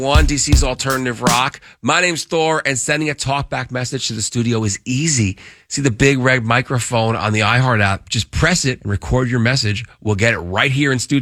One DC's Alternative Rock. My name's Thor, and sending a talkback message to the studio is easy. See the big red microphone on the iHeart app. Just press it and record your message. We'll get it right here in studio.